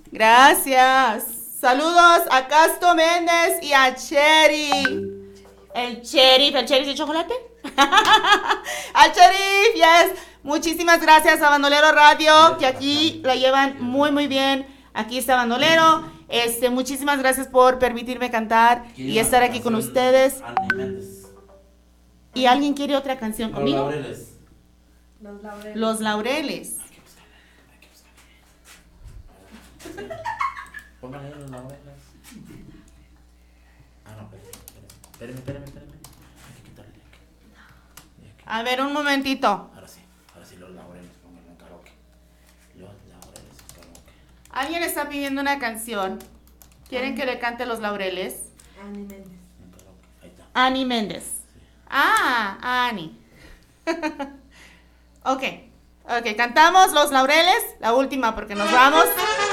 Gracias. Saludos a Casto Méndez y a Cherry. El sheriff de chocolate. Al sheriff, yes. Muchísimas gracias a Bandolero Radio, que aquí la llevan muy, muy bien. Aquí está Bandolero. Muchísimas gracias por permitirme cantar y estar aquí con ustedes. ¿Y alguien quiere otra canción conmigo? Los laureles. Los laureles. Póngale los laureles. Ah, no, espérame. Hay que quitarle de aquí. A ver, un momentito. Ahora sí, los laureles, pónganlo en karaoke. Los laureles en karaoke. Alguien está pidiendo una canción. ¿Quieren que le cante Los Laureles? Annie Méndez. En karaoke, ahí está. Annie Méndez. Sí. Annie. Ok, cantamos Los Laureles, la última porque nos vamos.